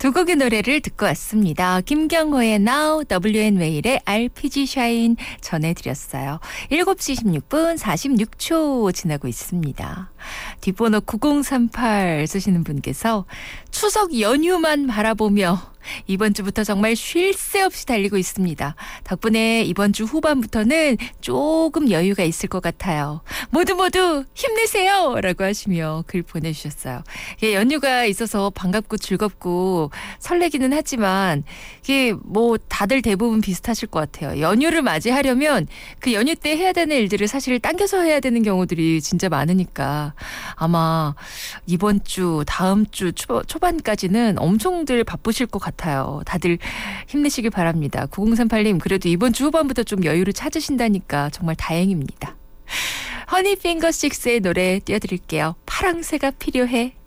두 곡의 노래를 듣고 왔습니다. 김경호의 Now, WN 웨일의 RPG 샤인 전해드렸어요. 7시 16분 46초 지나고 있습니다. 뒷번호 9038 쓰시는 분께서 추석 연휴만 바라보며 이번 주부터 정말 쉴 새 없이 달리고 있습니다. 덕분에 이번 주 후반부터는 조금 여유가 있을 것 같아요. 모두 힘내세요! 라고 하시며 글 보내주셨어요. 연휴가 있어서 반갑고 즐겁고 설레기는 하지만 이게 뭐 다들 대부분 비슷하실 것 같아요. 연휴를 맞이하려면 그 연휴 때 해야 되는 일들을 사실 당겨서 해야 되는 경우들이 진짜 많으니까 아마 이번 주, 다음 주 초반까지는 엄청들 바쁘실 것 같아요. 다들 힘내시길 바랍니다. 9038님 그래도 이번 주 후반부터 좀 여유를 찾으신다니까 정말 다행입니다. 허니핑거 6의 노래 띄워드릴게요. 파랑새가 필요해.